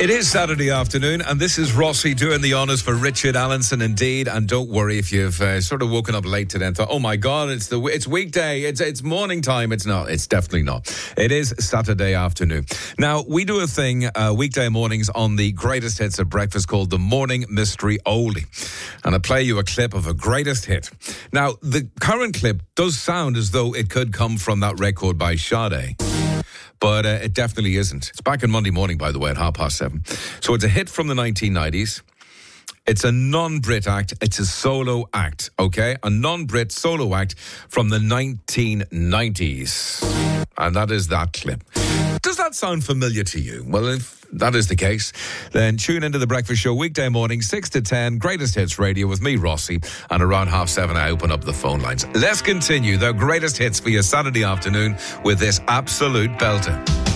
It is Saturday afternoon, and this is Rossi doing the honours for Richard Allenson indeed. And don't worry if you've sort of woken up late today and thought, oh my God, it's weekday, it's morning time. It's not. It's definitely not. It is Saturday afternoon. Now, we do a thing weekday mornings on the greatest hits of breakfast called the Morning Mystery Oldie. And I play you a clip of a greatest hit. Now, the current clip does sound as though it could come from that record by Sade. But it definitely isn't. It's back on Monday morning, by the way, at 7:30. So it's a hit from the 1990s. It's a non-Brit act. It's a solo act, okay? A non-Brit solo act from the 1990s. And that is that clip. Does that sound familiar to you? Well, if that is the case, then tune into The Breakfast Show weekday morning, 6 to 10, Greatest Hits Radio with me, Rossi. And around 7:30, I open up the phone lines. Let's continue the greatest hits for your Saturday afternoon with this absolute belter.